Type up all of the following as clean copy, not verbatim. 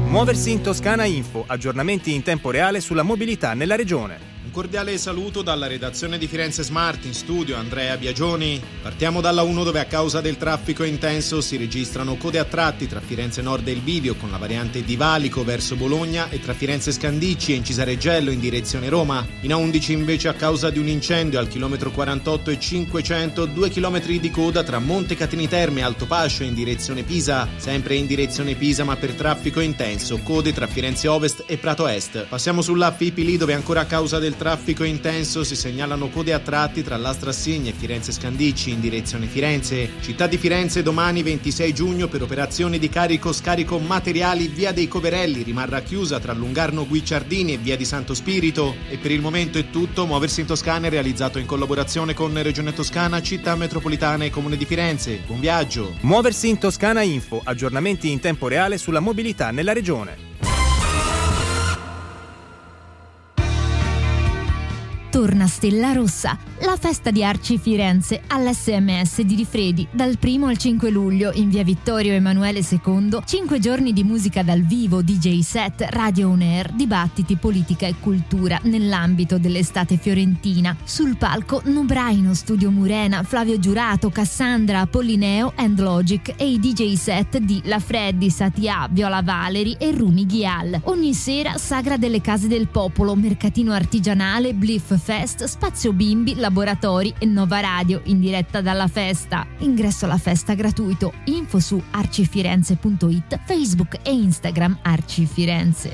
Muoversi in Toscana Info, aggiornamenti in tempo reale sulla mobilità nella regione. Un cordiale saluto dalla redazione di Firenze Smart, in studio Andrea Biagioni. Partiamo dalla 1 dove a causa del traffico intenso si registrano code a tratti tra Firenze Nord e il Bivio con la variante di Valico verso Bologna e tra Firenze Scandicci e Incisareggello in direzione Roma. In A11 invece a causa di un incendio al chilometro 48 e 500 2 chilometri di coda tra Monte Catini Terme e Altopascio in direzione Pisa. Sempre in direzione Pisa ma per traffico intenso, code tra Firenze Ovest e Prato Est. Passiamo sulla Fipili dove ancora a causa del traffico intenso si segnalano code a tratti tra l'Astra Assegna e Firenze Scandicci in direzione Firenze. Città di Firenze domani 26 giugno per operazioni di carico-scarico materiali via dei Coverelli rimarrà chiusa tra Lungarno Guicciardini e via di Santo Spirito. E per il momento è tutto. Muoversi in Toscana è realizzato in collaborazione con Regione Toscana, Città Metropolitana e Comune di Firenze. Buon viaggio. Muoversi in Toscana Info, aggiornamenti in tempo reale sulla mobilità nella regione. Torna Stella Rossa, la festa di Arci Firenze all'SMS di Rifredi dal 1 al 5 luglio in via Vittorio Emanuele II. 5 giorni di musica dal vivo, DJ set, radio on air, dibattiti, politica e cultura nell'ambito dell'estate fiorentina. Sul palco Nobraino, Studio Murena, Flavio Giurato, Cassandra, Apollineo and Logic e i DJ set di La Freddy, Satia, Viola Valeri e Rumi Ghial. Ogni sera Sagra delle Case del Popolo, mercatino artigianale, Bliff Fest, spazio bimbi, laboratori e Nova Radio in diretta dalla festa. Ingresso alla festa gratuito. Info su arcifirenze.it, Facebook e Instagram Arci Firenze.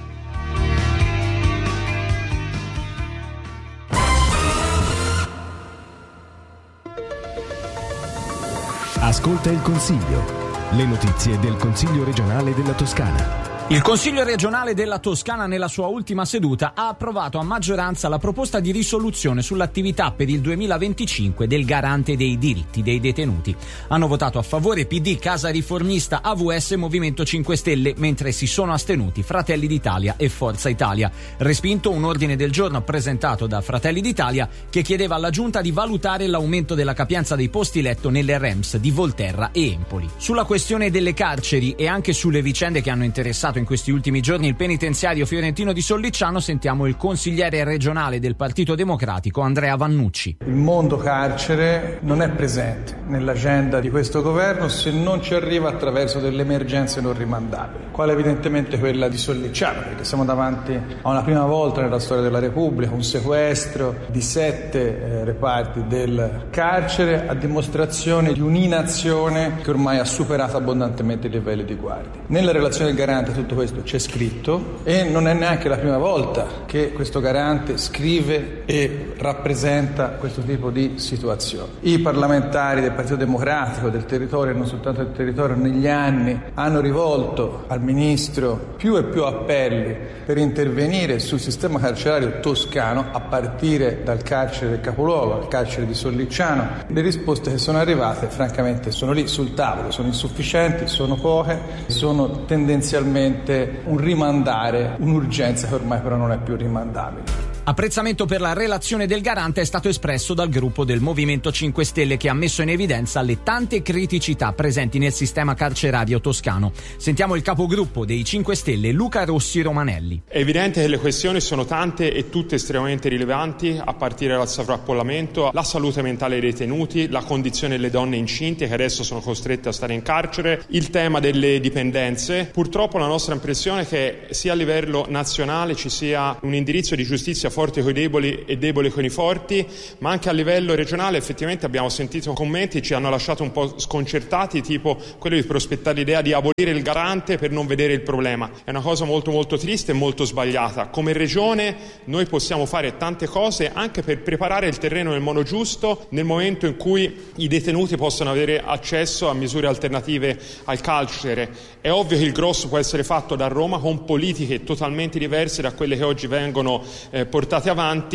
Ascolta il Consiglio. Le notizie del Consiglio regionale della Toscana. Il Consiglio regionale della Toscana nella sua ultima seduta ha approvato a maggioranza la proposta di risoluzione sull'attività per il 2025 del Garante dei diritti dei detenuti. Hanno votato a favore PD, Casa Riformista, AVS e Movimento 5 Stelle, mentre si sono astenuti Fratelli d'Italia e Forza Italia. Respinto un ordine del giorno presentato da Fratelli d'Italia che chiedeva alla Giunta di valutare l'aumento della capienza dei posti letto nelle REMS di Volterra e Empoli. Sulla questione delle carceri e anche sulle vicende che hanno interessato in questi ultimi giorni il penitenziario fiorentino di Sollicciano, sentiamo il consigliere regionale del Partito Democratico Andrea Vannucci. Il mondo carcere non è presente nell'agenda di questo governo se non ci arriva attraverso delle emergenze non rimandabili, quale evidentemente quella di Sollicciano, perché siamo davanti a una prima volta nella storia della Repubblica un sequestro di 7 reparti del carcere a dimostrazione di un'inazione che ormai ha superato abbondantemente i livelli di guardia. Nella relazione del garante tutto questo c'è scritto e non è neanche la prima volta che questo garante scrive e rappresenta questo tipo di situazioni. I parlamentari del Partito Democratico, del territorio e non soltanto del territorio, negli anni hanno rivolto al Ministro più e più appelli per intervenire sul sistema carcerario toscano a partire dal carcere del capoluogo, al carcere di Sollicciano. Le risposte che sono arrivate francamente sono lì sul tavolo, sono insufficienti, sono poche, sono tendenzialmente un rimandare un'urgenza che ormai però non è più rimandabile. Apprezzamento per la relazione del garante è stato espresso dal gruppo del Movimento 5 Stelle che ha messo in evidenza le tante criticità presenti nel sistema carcerario toscano. Sentiamo il capogruppo dei 5 Stelle, Luca Rossi Romanelli. È evidente che le questioni sono tante e tutte estremamente rilevanti, a partire dal sovraffollamento, la salute mentale dei detenuti, la condizione delle donne incinte che adesso sono costrette a stare in carcere, il tema delle dipendenze. Purtroppo la nostra impressione è che sia a livello nazionale ci sia un indirizzo di giustizia forte con i deboli e debole con i forti, ma anche a livello regionale effettivamente abbiamo sentito commenti che ci hanno lasciato un po' sconcertati, tipo quello di prospettare l'idea di abolire il garante per non vedere il problema. È una cosa molto molto triste e molto sbagliata. Come regione noi possiamo fare tante cose anche per preparare il terreno nel modo giusto nel momento in cui i detenuti possono avere accesso a misure alternative al carcere. È ovvio che il grosso può essere fatto da Roma con politiche totalmente diverse da quelle che oggi vengono portate avanti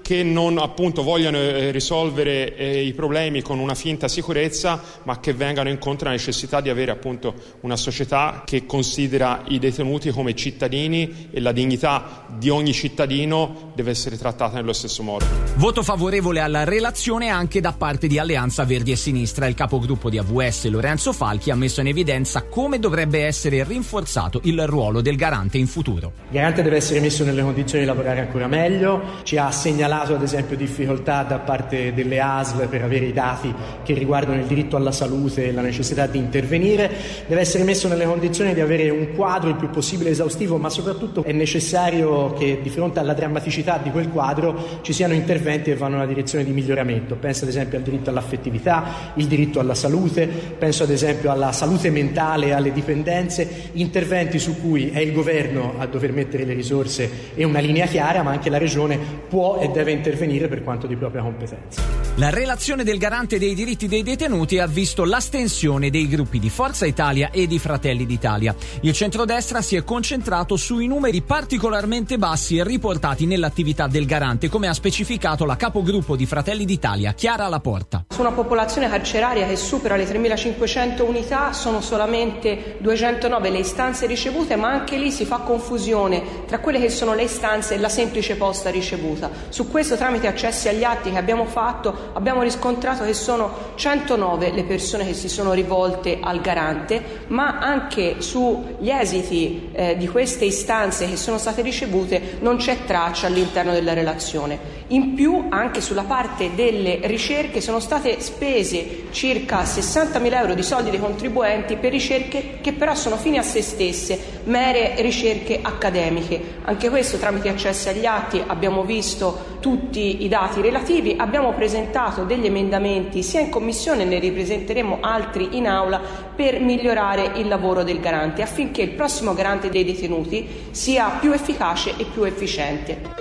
che non appunto vogliano risolvere i problemi con una finta sicurezza, ma che vengano incontro alla necessità di avere appunto una società che considera i detenuti come cittadini e la dignità di ogni cittadino deve essere trattata nello stesso modo. Voto favorevole alla relazione anche da parte di Alleanza Verdi e Sinistra. Il capogruppo di AVS Lorenzo Falchi ha messo in evidenza come dovrebbe essere rinforzato il ruolo del garante in futuro. Il garante deve essere messo nelle condizioni di lavorare ancora meglio. Ci ha segnalato ad esempio difficoltà da parte delle ASL per avere i dati che riguardano il diritto alla salute e la necessità di intervenire. Deve essere messo nelle condizioni di avere un quadro il più possibile esaustivo, ma soprattutto è necessario che di fronte alla drammaticità di quel quadro ci siano interventi che vanno nella direzione di miglioramento. Penso ad esempio al diritto all'affettività, il diritto alla salute, penso ad esempio alla salute mentale e alle dipendenze, interventi su cui è il governo a dover mettere le risorse e una linea chiara, ma anche la regione può e deve intervenire per quanto di propria competenza. La relazione del garante dei diritti dei detenuti ha visto l'astensione dei gruppi di Forza Italia e di Fratelli d'Italia. Il centrodestra si è concentrato sui numeri particolarmente bassi riportati nell'attività del garante, come ha specificato la capogruppo di Fratelli d'Italia, Chiara Laporta. Su una popolazione carceraria che supera le 3.500 unità sono solamente 209 le istanze ricevute, ma anche lì si fa confusione tra quelle che sono le istanze e la semplice posta ricevuta. Su questo, tramite accessi agli atti che abbiamo fatto, abbiamo riscontrato che sono 109 le persone che si sono rivolte al garante, ma anche sugli esiti di queste istanze che sono state ricevute non c'è traccia all'interno della relazione. In più, anche sulla parte delle ricerche sono state spese circa 60.000 euro di soldi dei contribuenti per ricerche che però sono fini a se stesse, mere ricerche accademiche. Anche questo, tramite accessi agli atti, abbiamo visto tutti i dati relativi, abbiamo presentato degli emendamenti sia in commissione, ne ripresenteremo altri in aula per migliorare il lavoro del garante affinché il prossimo garante dei detenuti sia più efficace e più efficiente.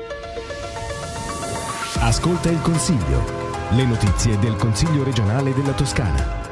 Ascolta il Consiglio. Le notizie del Consiglio regionale della Toscana.